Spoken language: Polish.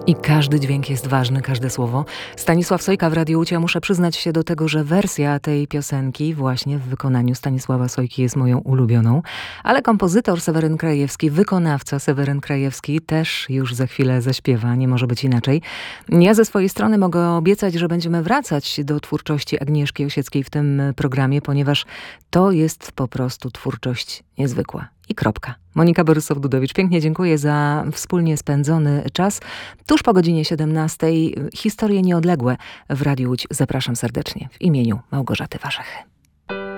I każdy dźwięk jest ważny, każde słowo. Stanisław Sojka w Radiu Łódź. Ja muszę przyznać się do tego, że wersja tej piosenki właśnie w wykonaniu Stanisława Sojki jest moją ulubioną, ale kompozytor Seweryn Krajewski, wykonawca Seweryn Krajewski też już za chwilę zaśpiewa, nie może być inaczej. Ja ze swojej strony mogę obiecać, że będziemy wracać do twórczości Agnieszki Osieckiej w tym programie, ponieważ to jest po prostu twórczość niezwykła. I kropka. Monika Borysow-Dudowicz, pięknie dziękuję za wspólnie spędzony czas. Tuż po godzinie 17:00 historie nieodległe w Radiu Łódź. Zapraszam serdecznie w imieniu Małgorzaty Warzechy.